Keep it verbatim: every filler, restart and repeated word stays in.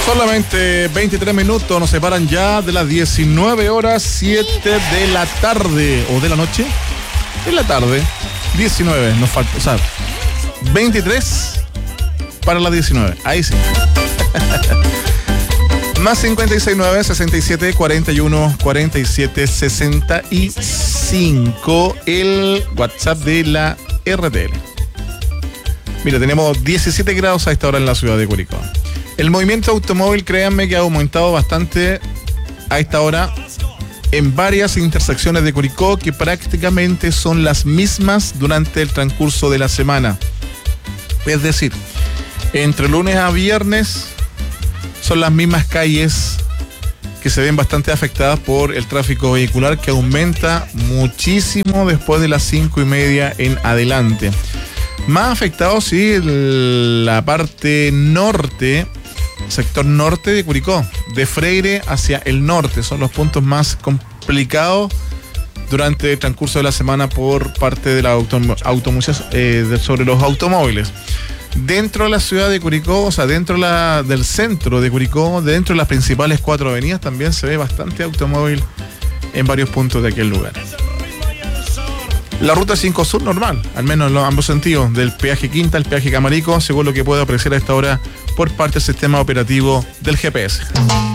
Solamente veintitrés minutos nos separan ya de las diecinueve horas, siete de la tarde o de la noche. En la tarde, diecinueve, nos falta, o sea, veintitrés para las diecinueve. Ahí sí. Más cincuenta y seis nueve, sesenta y siete, cuarenta y uno, cuarenta y siete, sesenta y cinco, el WhatsApp de la R T L. Mira, tenemos diecisiete grados a esta hora en la ciudad de Curicó. El movimiento automóvil, créanme que ha aumentado bastante a esta hora en varias intersecciones de Curicó, que prácticamente son las mismas durante el transcurso de la semana. Es decir, entre lunes a viernes son las mismas calles que se ven bastante afectadas por el tráfico vehicular, que aumenta muchísimo después de las cinco y media en adelante. Más afectado, sí, la parte norte, sector norte de Curicó, de Freire hacia el norte, son los puntos más complicados durante el transcurso de la semana por parte de la autom- automuchas, eh, de, sobre los automóviles. Dentro de la ciudad de Curicó, o sea, dentro de la, del centro de Curicó, dentro de las principales cuatro avenidas, también se ve bastante automóvil en varios puntos de aquel lugar. La ruta cinco Sur normal, al menos en los ambos sentidos, del peaje Quinta al peaje Camarico, según lo que puedo apreciar a esta hora por parte del sistema operativo del G P S.